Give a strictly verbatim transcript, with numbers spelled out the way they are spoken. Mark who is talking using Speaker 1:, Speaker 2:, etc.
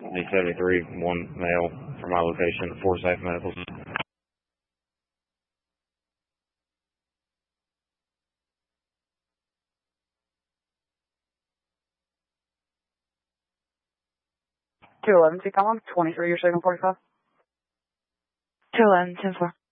Speaker 1: D seventy-three, one male from my location, Forsyth Medicals.
Speaker 2: two eleven, T-Com, twenty-three, you're second forty-five.
Speaker 3: two eleven, ten four.